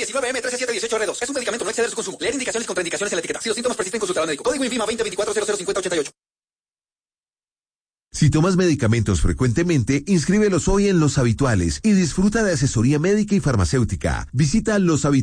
19M13718R2. Es un medicamento, no exceder su consumo. Leer indicaciones y contraindicaciones en la etiqueta. Si los síntomas persisten, consultar al médico. Código INVIMA 2024005088. Si tomas medicamentos frecuentemente, inscríbelos hoy en Los Habituales y disfruta de asesoría médica y farmacéutica. Visita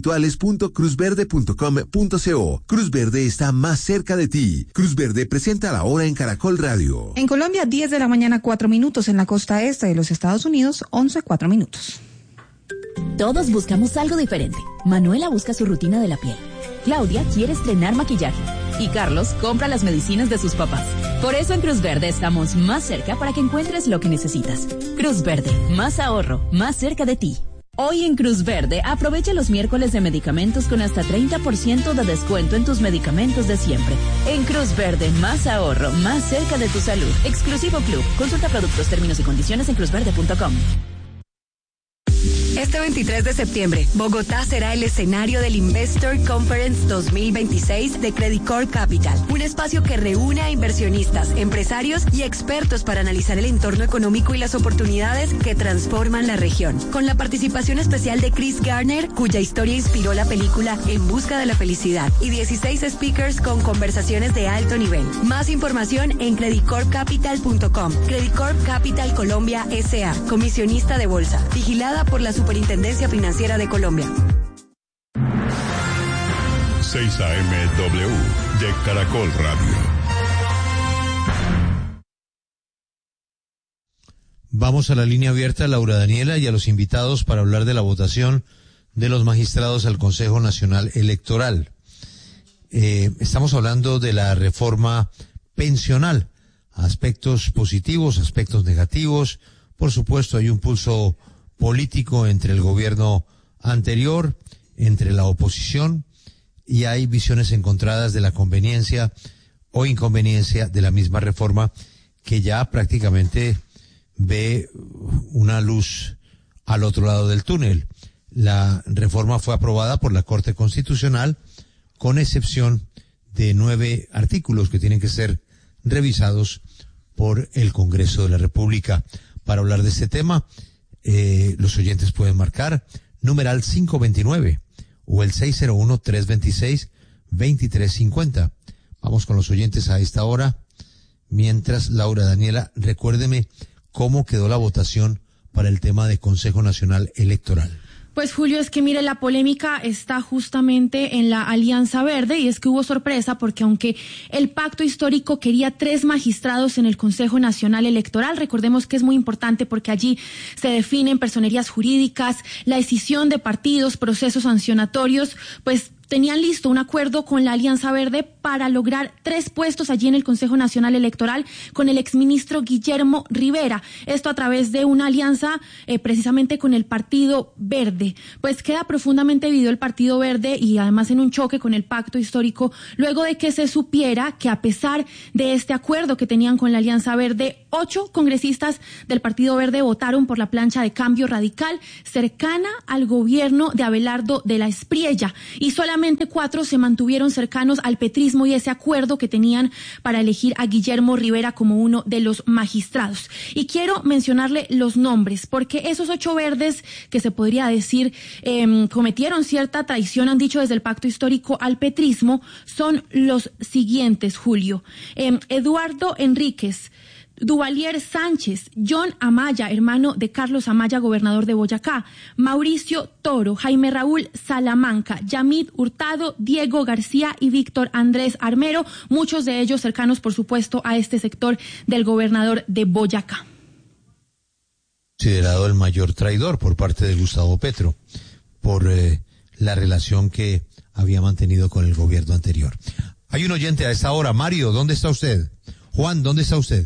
loshabituales.cruzverde.com.co. Cruz Verde está más cerca de ti. Cruz Verde presenta la hora en Caracol Radio. En Colombia, 10 de la mañana, 4 minutos. En la costa este de los Estados Unidos, 11, 4 minutos. Todos buscamos algo diferente. Manuela busca su rutina de la piel. Claudia quiere estrenar maquillaje. Y Carlos compra las medicinas de sus papás. Por eso en Cruz Verde estamos más cerca para que encuentres lo que necesitas. Cruz Verde, más ahorro, más cerca de ti. Hoy en Cruz Verde, aprovecha los miércoles de medicamentos con hasta 30% de descuento en tus medicamentos de siempre. En Cruz Verde, más ahorro, más cerca de tu salud. Exclusivo Club. Consulta productos, términos y condiciones en cruzverde.com. Este 23 de septiembre, Bogotá será el escenario del Investor Conference 2026 de Credit Corp Capital, un espacio que reúne a inversionistas, empresarios y expertos para analizar el entorno económico y las oportunidades que transforman la región. Con la participación especial de Chris Garner, cuya historia inspiró la película En Busca de la Felicidad, y 16 speakers con conversaciones de alto nivel. Más información en creditcorpcapital.com. Credit Corp Capital Colombia S.A., comisionista de bolsa, vigilada por la Superintendencia Financiera de Colombia. 6 AMW de Caracol Radio. Vamos a la línea abierta, Laura Daniela, y a los invitados para hablar de la votación de los magistrados al Consejo Nacional Electoral. Estamos hablando de la reforma pensional, aspectos positivos, aspectos negativos. Por supuesto, hay un pulso político entre el gobierno anterior, entre la oposición, y hay visiones encontradas de la conveniencia o inconveniencia de la misma reforma, que ya prácticamente ve una luz al otro lado del túnel. La reforma fue aprobada por la Corte Constitucional, con excepción de 9 artículos que tienen que ser revisados por el Congreso de la República. Para hablar de este tema, los oyentes pueden marcar numeral 529 o el 601-326-2350. Vamos con los oyentes a esta hora. Mientras, Laura Daniela, recuérdeme cómo quedó la votación para el tema de Consejo Nacional Electoral. Pues Julio, es que mire, la polémica está justamente en la Alianza Verde, y es que hubo sorpresa porque aunque el pacto histórico quería 3 magistrados en el Consejo Nacional Electoral, recordemos que es muy importante porque allí se definen personerías jurídicas, la decisión de partidos, procesos sancionatorios, pues tenían listo un acuerdo con la Alianza Verde para lograr 3 puestos allí en el Consejo Nacional Electoral con el exministro Guillermo Rivera. Esto a través de una alianza precisamente con el Partido Verde. Pues queda profundamente dividido el Partido Verde, y además en un choque con el pacto histórico, luego de que se supiera que a pesar de este acuerdo que tenían con la Alianza Verde, 8 congresistas del Partido Verde votaron por la plancha de Cambio Radical cercana al gobierno de Abelardo de la Espriella, y solamente 4 se mantuvieron cercanos al petrismo y ese acuerdo que tenían para elegir a Guillermo Rivera como uno de los magistrados. Y quiero mencionarle los nombres, porque esos 8 verdes que se podría decir cometieron cierta traición, han dicho desde el pacto histórico, al petrismo, son los siguientes, Julio. Eduardo Enríquez, Duvalier Sánchez, John Amaya, hermano de Carlos Amaya, gobernador de Boyacá, Mauricio Toro, Jaime Raúl Salamanca, Yamid Hurtado, Diego García y Víctor Andrés Armero, muchos de ellos cercanos, por supuesto, a este sector del gobernador de Boyacá. Considerado el mayor traidor por parte de Gustavo Petro, por la relación que había mantenido con el gobierno anterior. Hay un oyente a esta hora. Mario, ¿dónde está usted? Juan, ¿dónde está usted?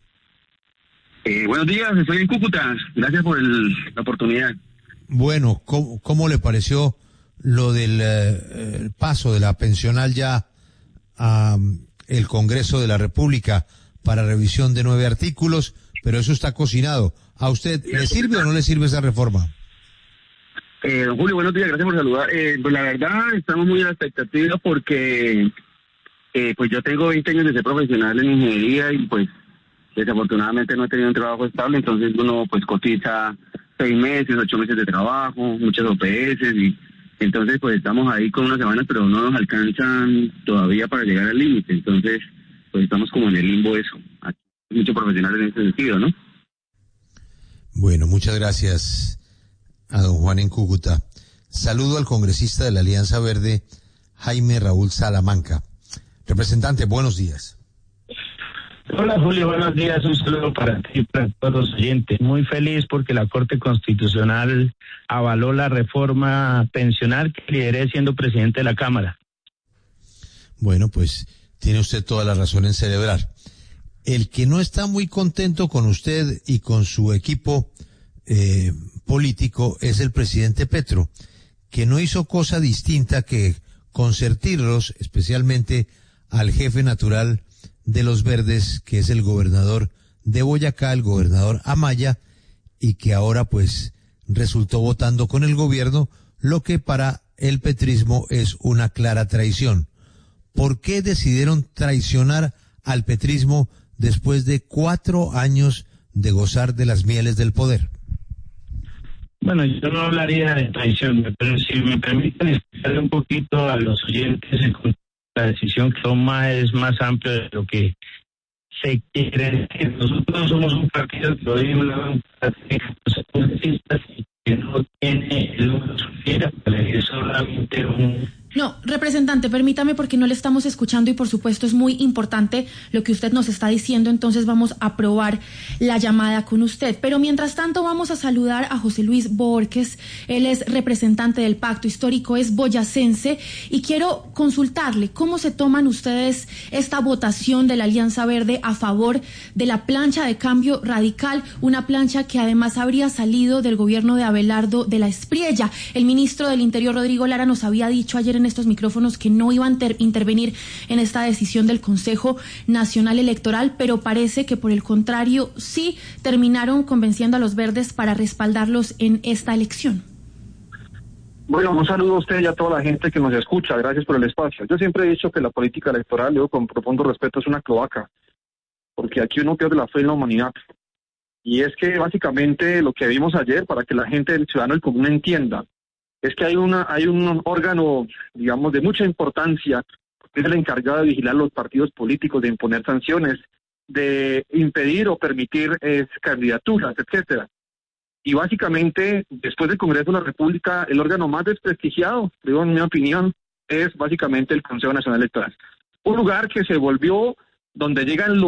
Buenos días, estoy en Cúcuta. Gracias por la oportunidad. Bueno, ¿cómo le pareció lo del paso de la pensional ya a el Congreso de la República para revisión de 9 artículos? Pero eso está cocinado. ¿A usted le sirve o no le sirve esa reforma? Don Julio, buenos días, gracias por saludar. Pues la verdad, estamos muy a la expectativa porque pues yo tengo 20 años de ser profesional en ingeniería y pues desafortunadamente no he tenido un trabajo estable, entonces uno pues cotiza 6 meses, 8 meses de trabajo, muchas OPS Entonces, pues estamos ahí con unas semanas, pero no nos alcanzan todavía para llegar al límite. Entonces, pues estamos como en el limbo eso. Hay muchos profesionales en ese sentido, ¿no? Bueno, muchas gracias a don Juan en Cúcuta. Saludo al congresista de la Alianza Verde, Jaime Raúl Salamanca. Representante, buenos días. Hola Julio, buenos días, un saludo para ti y para todos los oyentes. Muy feliz porque la Corte Constitucional avaló la reforma pensional que lideré siendo presidente de la Cámara. Bueno, pues tiene usted toda la razón en celebrar. El que no está muy contento con usted y con su equipo político es el presidente Petro, que no hizo cosa distinta que consentirlos, especialmente al jefe natural de los Verdes, que es el gobernador de Boyacá, el gobernador Amaya, y que ahora pues resultó votando con el gobierno, lo que para el petrismo es una clara traición. ¿Por qué decidieron traicionar al petrismo después de 4 años de gozar de las mieles del poder? Bueno, yo no hablaría de traición, pero si me permiten explicarle un poquito a los oyentes, la decisión que toma es más amplia de lo que se quiere decir. Nosotros somos un partido que hoy que no tiene el número suficiente para elegir solamente un... No, representante, permítame porque no le estamos escuchando y por supuesto es muy importante lo que usted nos está diciendo, entonces vamos a probar la llamada con usted. Pero mientras tanto vamos a saludar a José Luis Borges, él es representante del Pacto Histórico, es boyacense y quiero consultarle cómo se toman ustedes esta votación de la Alianza Verde a favor de la plancha de cambio radical, una plancha que además habría salido del gobierno de Abelardo de la Espriella. El ministro del Interior, Rodrigo Lara, nos había dicho ayer en estos micrófonos que no iban a intervenir en esta decisión del Consejo Nacional Electoral, pero parece que por el contrario sí terminaron convenciendo a los verdes para respaldarlos en esta elección. Bueno, un saludo a usted y a toda la gente que nos escucha, gracias por el espacio. Yo siempre he dicho que la política electoral, digo con profundo respeto, es una cloaca, porque aquí uno pierde la fe en la humanidad. Y es que básicamente lo que vimos ayer, para que la gente, el ciudadano, el común entienda, es que hay un órgano, digamos, de mucha importancia, que es el encargado de vigilar los partidos políticos, de imponer sanciones, de impedir o permitir candidaturas, etcétera. Y básicamente, después del Congreso de la República, el órgano más desprestigiado, digo en mi opinión, es básicamente el Consejo Nacional Electoral. Un lugar que se volvió donde llegan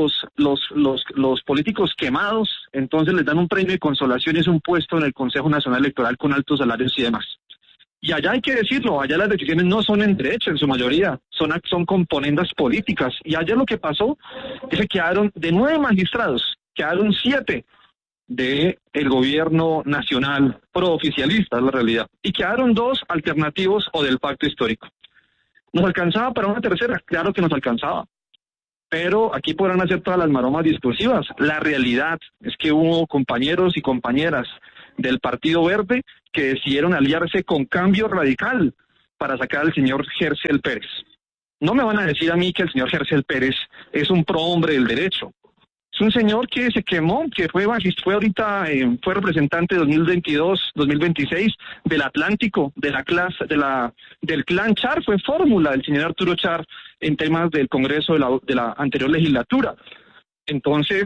los políticos quemados, entonces les dan un premio de consolación y es un puesto en el Consejo Nacional Electoral con altos salarios y demás. Y allá hay que decirlo, allá las decisiones no son en derecho en su mayoría, son componendas políticas. Y allá lo que pasó es que quedaron de 9 magistrados, quedaron 7 del gobierno nacional prooficialista, es la realidad. Y quedaron 2 alternativos o del pacto histórico. ¿Nos alcanzaba para una tercera? Claro que nos alcanzaba. Pero aquí podrán hacer todas las maromas discursivas. La realidad es que hubo compañeros y compañeras del Partido Verde que decidieron aliarse con Cambio Radical para sacar al señor Gercel Pérez. No me van a decir a mí que el señor Gercel Pérez es un prohombre del derecho. Es un señor que se quemó, que fue representante 2022-2026 del Atlántico, del clan Char, fue fórmula del señor Arturo Char en temas del Congreso de la anterior legislatura. Entonces,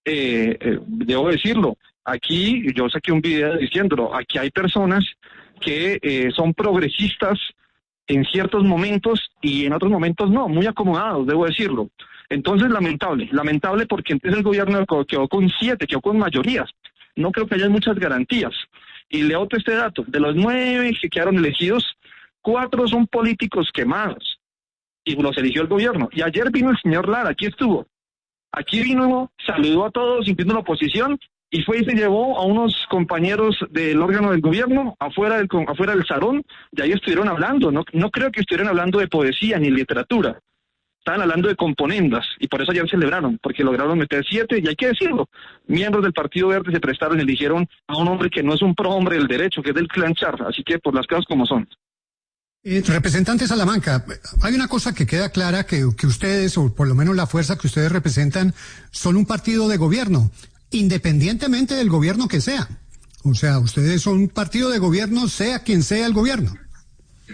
debo decirlo, aquí yo saqué un video diciéndolo, aquí hay personas que son progresistas en ciertos momentos y en otros momentos no, muy acomodados, debo decirlo. Entonces, lamentable porque entonces el gobierno quedó con 7, quedó con mayorías. No creo que haya muchas garantías. Y leo otro este dato, de los 9 que quedaron elegidos, 4 son políticos quemados. Y los eligió el gobierno. Y ayer vino el señor Lara, aquí estuvo. Aquí vino, saludó a todos, incluyendo la oposición, y fue y se llevó a unos compañeros del órgano del gobierno afuera del salón, y ahí estuvieron hablando. No creo que estuvieran hablando de poesía ni literatura. Estaban hablando de componendas, y por eso ayer celebraron, porque lograron meter 7, y hay que decirlo, miembros del Partido Verde se prestaron y eligieron a un hombre que no es un prohombre del derecho, que es del clan Char, así que por las cosas como son. Representante Salamanca, hay una cosa que queda clara, que ustedes, o por lo menos la fuerza que ustedes representan, son un partido de gobierno, independientemente del gobierno que sea. O sea, ustedes son un partido de gobierno, sea quien sea el gobierno.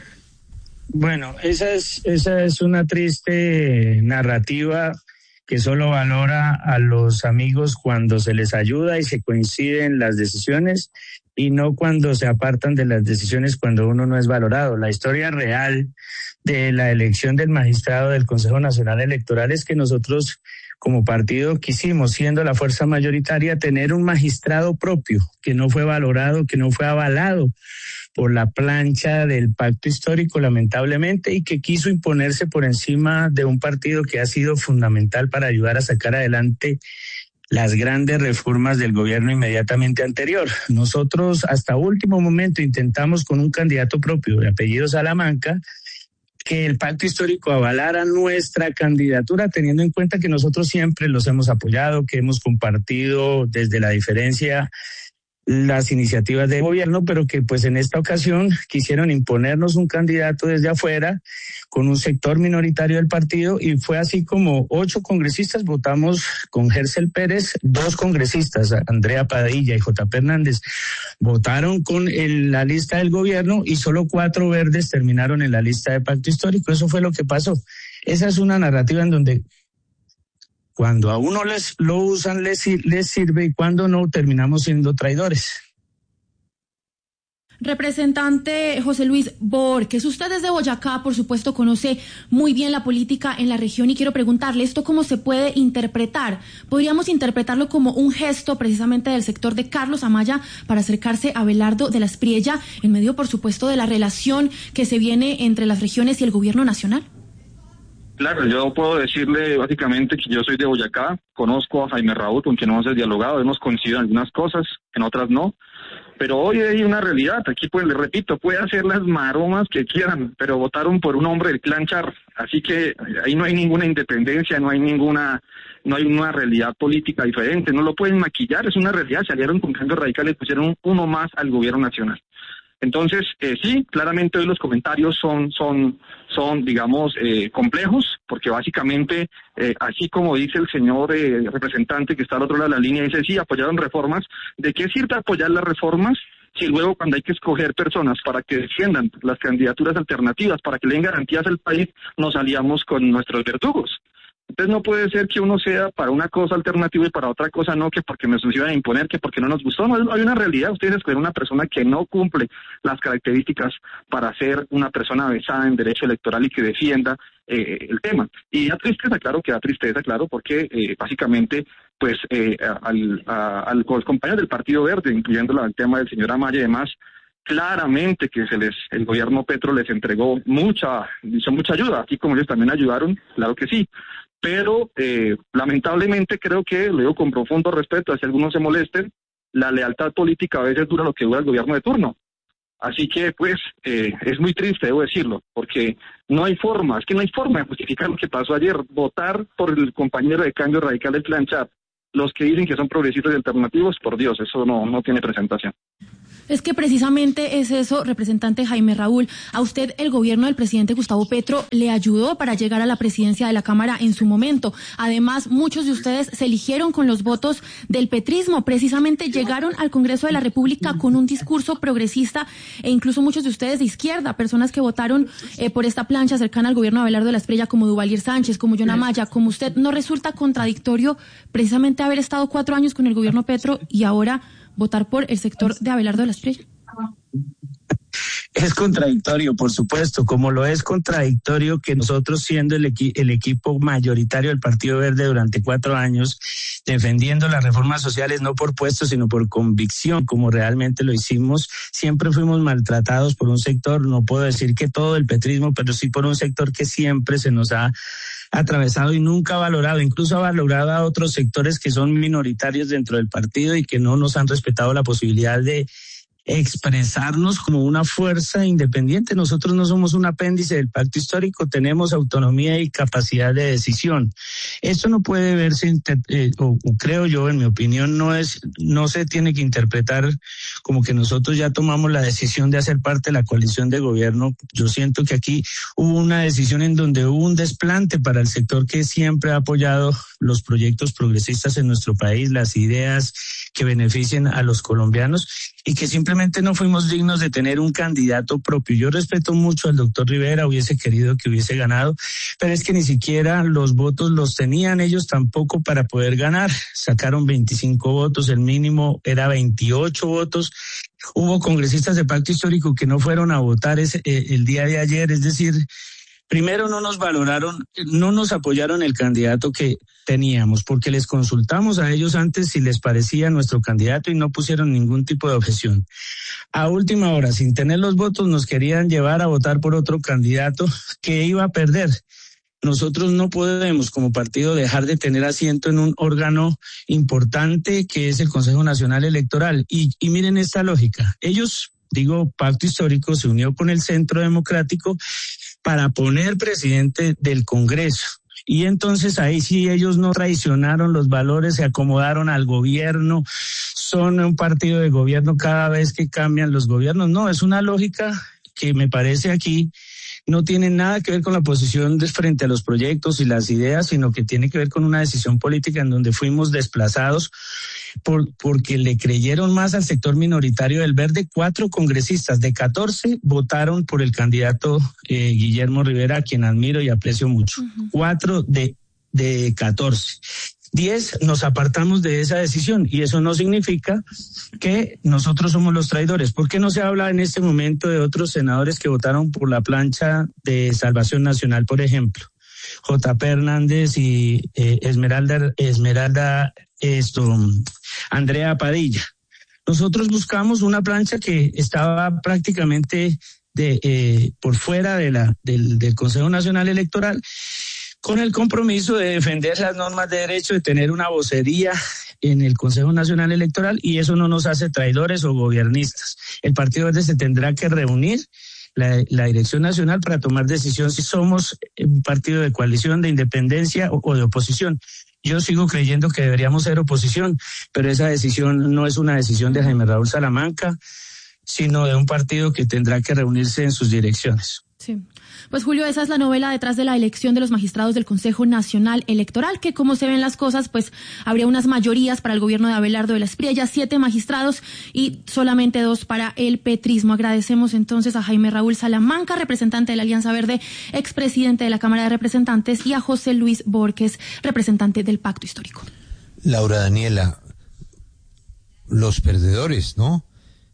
Bueno, esa es una triste narrativa que solo valora a los amigos cuando se les ayuda y se coinciden las decisiones y no cuando se apartan de las decisiones cuando uno no es valorado. La historia real de la elección del magistrado del Consejo Nacional Electoral es que nosotros como partido quisimos, siendo la fuerza mayoritaria, tener un magistrado propio que no fue valorado, que no fue avalado por la plancha del pacto histórico, lamentablemente, y que quiso imponerse por encima de un partido que ha sido fundamental para ayudar a sacar adelante las grandes reformas del gobierno inmediatamente anterior. Nosotros hasta último momento intentamos con un candidato propio de apellido Salamanca que el pacto histórico avalara nuestra candidatura, teniendo en cuenta que nosotros siempre los hemos apoyado, que hemos compartido desde la diferencia las iniciativas de gobierno, pero que pues en esta ocasión quisieron imponernos un candidato desde afuera con un sector minoritario del partido, y fue así como 8 congresistas votamos con Gersel Pérez, 2 congresistas, Andrea Padilla y J.P. Hernández, votaron con la lista del gobierno y solo 4 verdes terminaron en la lista de pacto histórico. Eso fue lo que pasó. Esa es una narrativa en donde cuando a uno lo usan les sirve y cuando no terminamos siendo traidores. Representante José Luis Borges, usted desde Boyacá, por supuesto, conoce muy bien la política en la región y quiero preguntarle, ¿esto cómo se puede interpretar? ¿Podríamos interpretarlo como un gesto precisamente del sector de Carlos Amaya para acercarse a Abelardo de la Espriella en medio, por supuesto, de la relación que se viene entre las regiones y el gobierno nacional? Claro, yo puedo decirle básicamente que yo soy de Boyacá, conozco a Jaime Raúl, con quien hemos dialogado, hemos coincidido en algunas cosas, en otras no, pero hoy hay una realidad. Aquí, pues, le repito, puede hacer las maromas que quieran, pero votaron por un hombre del clan Char, así que ahí no hay ninguna independencia, no hay una realidad política diferente, no lo pueden maquillar, es una realidad. Salieron con Cambio Radical y pusieron uno más al gobierno nacional. Entonces, sí, claramente hoy los comentarios son digamos, complejos, porque básicamente, así como dice el señor representante que está al otro lado de la línea, dice, sí, apoyaron reformas. ¿De qué sirve apoyar las reformas si luego cuando hay que escoger personas para que defiendan las candidaturas alternativas, para que le den garantías al país, nos aliamos con nuestros verdugos? Entonces no puede ser que uno sea para una cosa alternativa y para otra cosa no, que porque nos iban a imponer, que porque no nos gustó. No, hay una realidad. Ustedes escogen una persona que no cumple las características para ser una persona versada en derecho electoral y que defienda el tema. Y da tristeza, claro, porque básicamente pues a los compañeros del Partido Verde, incluyendo el tema del señor Amaya y demás, claramente que el gobierno Petro les entregó mucha ayuda, aquí como ellos también ayudaron, claro que sí, pero lamentablemente creo que, lo digo con profundo respeto, si algunos se molesten, la lealtad política a veces dura lo que dura el gobierno de turno. Así que pues es muy triste, debo decirlo, porque no hay forma de justificar lo que pasó ayer, votar por el compañero de Cambio Radical del Clan Char. Los que dicen que son progresistas y alternativos, por Dios, eso no tiene presentación. Es que precisamente es eso, representante Jaime Raúl. A usted el gobierno del presidente Gustavo Petro le ayudó para llegar a la presidencia de la Cámara en su momento. Además, muchos de ustedes se eligieron con los votos del petrismo. Precisamente llegaron al Congreso de la República con un discurso progresista e incluso muchos de ustedes de izquierda, personas que votaron por esta plancha cercana al gobierno de Abelardo de la Espriella, como Duvalier Sánchez, como John Amaya, como usted. ¿No resulta contradictorio precisamente haber estado 4 años con el gobierno Petro y ahora votar por el sector de Abelardo de la Espriella? Es contradictorio, por supuesto, como lo es contradictorio que nosotros, siendo el equipo mayoritario del Partido Verde durante 4 años, defendiendo las reformas sociales no por puesto, sino por convicción, como realmente lo hicimos, siempre fuimos maltratados por un sector, no puedo decir que todo el petrismo, pero sí por un sector que siempre se nos ha atravesado y nunca ha valorado, incluso ha valorado a otros sectores que son minoritarios dentro del partido y que no nos han respetado la posibilidad de expresarnos como una fuerza independiente. Nosotros no somos un apéndice del pacto histórico, tenemos autonomía y capacidad de decisión. Esto no puede verse, o creo yo, en mi opinión, no se tiene que interpretar como que nosotros ya tomamos la decisión de hacer parte de la coalición de gobierno. Yo siento que aquí hubo una decisión en donde hubo un desplante para el sector que siempre ha apoyado los proyectos progresistas en nuestro país, las ideas que beneficien a los colombianos y que simplemente no fuimos dignos de tener un candidato propio. Yo respeto mucho al doctor Rivera, hubiese querido que hubiese ganado, pero es que ni siquiera los votos los tenían ellos tampoco para poder ganar. Sacaron 25 votos, el mínimo era 28 votos. Hubo congresistas de Pacto Histórico que no fueron a votar el día de ayer, es decir, primero no nos valoraron, no nos apoyaron el candidato que teníamos, porque les consultamos a ellos antes si les parecía nuestro candidato y no pusieron ningún tipo de objeción. A última hora, sin tener los votos, nos querían llevar a votar por otro candidato que iba a perder. Nosotros no podemos como partido dejar de tener asiento en un órgano importante que es el Consejo Nacional Electoral. Y miren esta lógica. Ellos, Pacto Histórico se unió con el Centro Democrático para poner presidente del Congreso. Y entonces ahí sí ellos no traicionaron los valores, se acomodaron al gobierno, son un partido de gobierno cada vez que cambian los gobiernos. No, es una lógica que me parece aquí no tiene nada que ver con la posición frente a los proyectos y las ideas, sino que tiene que ver con una decisión política en donde fuimos desplazados porque le creyeron más al sector minoritario del Verde. 4 congresistas de 14 votaron por el candidato Guillermo Rivera, a quien admiro y aprecio mucho. 4 de 14. 10 nos apartamos de esa decisión y eso no significa que nosotros somos los traidores. ¿Por qué no se habla en este momento de otros senadores que votaron por la plancha de Salvación Nacional, por ejemplo? J.P. Hernández y Andrea Padilla. Nosotros buscamos una plancha que estaba prácticamente por fuera del Consejo Nacional Electoral, con el compromiso de defender las normas de derecho, de tener una vocería en el Consejo Nacional Electoral, y eso no nos hace traidores o gobiernistas. El Partido Verde se tendrá que reunir, la dirección nacional, para tomar decisión si somos un partido de coalición, de independencia o de oposición. Yo sigo creyendo que deberíamos ser oposición, pero esa decisión no es una decisión de Jaime Raúl Salamanca, sino de un partido que tendrá que reunirse en sus direcciones. Sí. Pues Julio, esa es la novela detrás de la elección de los magistrados del Consejo Nacional Electoral, que como se ven las cosas, pues habría unas mayorías para el gobierno de Abelardo de la Espriella, 7 magistrados y solamente 2 para el petrismo. Agradecemos entonces a Jaime Raúl Salamanca, representante de la Alianza Verde, expresidente de la Cámara de Representantes, y a José Luis Borges, representante del Pacto Histórico. Laura Daniela, los perdedores, ¿no?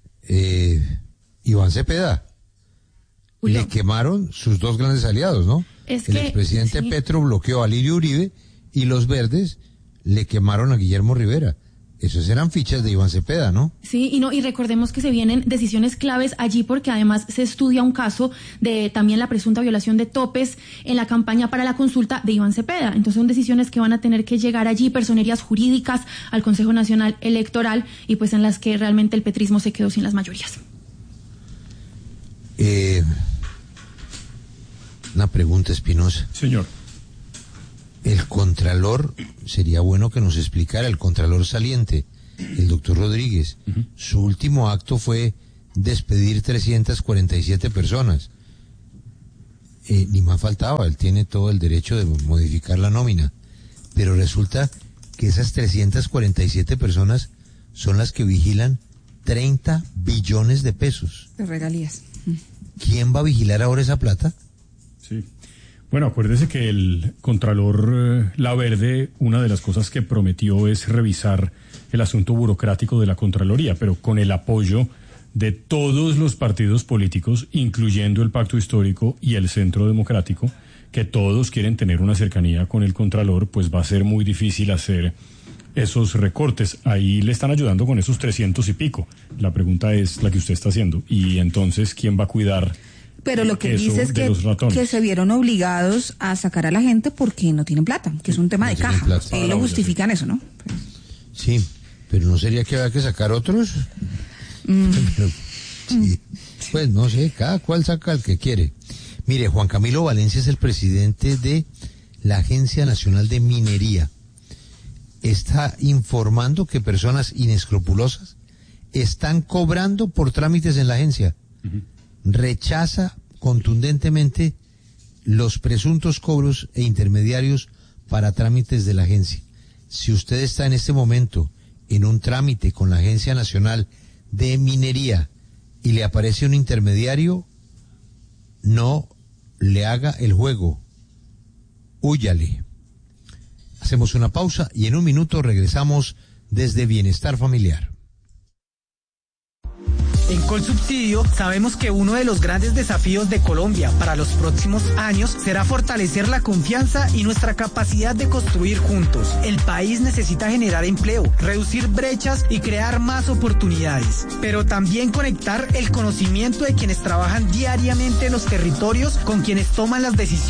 Iván Cepeda. Julio. Le quemaron sus 2 grandes aliados, ¿no? El expresidente Petro bloqueó a Lirio Uribe y los verdes le quemaron a Guillermo Rivera. Esas eran fichas de Iván Cepeda, ¿no? Sí, y recordemos que se vienen decisiones claves allí, porque además se estudia un caso de también la presunta violación de topes en la campaña para la consulta de Iván Cepeda. Entonces son decisiones que van a tener que llegar allí, personerías jurídicas al Consejo Nacional Electoral, y pues en las que realmente el petrismo se quedó sin las mayorías. Una pregunta, Espinosa. Señor. El contralor, sería bueno que nos explicara, el contralor saliente, el doctor Rodríguez, su último acto fue despedir 347 personas. Ni más faltaba, él tiene todo el derecho de modificar la nómina, pero resulta que esas 347 personas son las que vigilan 30 billones de pesos. De regalías. ¿Quién va a vigilar ahora esa plata? Sí. Bueno, acuérdese que el Contralor Laverde, una de las cosas que prometió es revisar el asunto burocrático de la Contraloría, pero con el apoyo de todos los partidos políticos, incluyendo el Pacto Histórico y el Centro Democrático, que todos quieren tener una cercanía con el Contralor, pues va a ser muy difícil hacer esos recortes. Ahí le están ayudando con esos 300 y pico. La pregunta es la que usted está haciendo. Y entonces, ¿quién va a cuidar? Pero lo que dice es que se vieron obligados a sacar a la gente porque no tienen plata, que es un tema de caja. Él lo justifica en eso, ¿no? Sí, pero ¿no sería que había que sacar otros? Pero, sí, pues no sé, cada cual saca al que quiere. Mire, Juan Camilo Valencia es el presidente de la Agencia Nacional de Minería. Está informando que personas inescrupulosas están cobrando por trámites en la agencia. Rechaza contundentemente los presuntos cobros e intermediarios para trámites de la agencia. Si usted está en este momento en un trámite con la Agencia Nacional de Minería y le aparece un intermediario, no le haga el juego, húyale. Hacemos una pausa y en un minuto regresamos desde Bienestar Familiar. En Colsubsidio sabemos que uno de los grandes desafíos de Colombia para los próximos años será fortalecer la confianza y nuestra capacidad de construir juntos. El país necesita generar empleo, reducir brechas y crear más oportunidades, pero también conectar el conocimiento de quienes trabajan diariamente en los territorios con quienes toman las decisiones